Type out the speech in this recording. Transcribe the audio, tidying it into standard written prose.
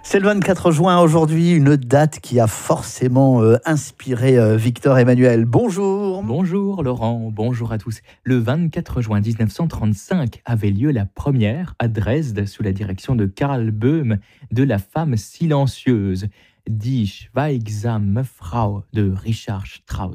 C'est le 24 juin aujourd'hui, une date qui a forcément inspiré Victor Emmanuel. Bonjour. Bonjour Laurent, bonjour à tous. Le 24 juin 1935 avait lieu la première à Dresde sous la direction de Karl Böhm de La femme silencieuse, Die Schweigsame Frau de Richard Strauss.